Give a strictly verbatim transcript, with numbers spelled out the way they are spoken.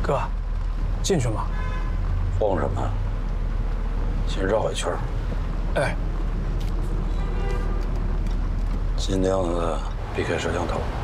哥，进去吗？ 慌什么？先绕一圈。 哎， 尽量的避开摄像头。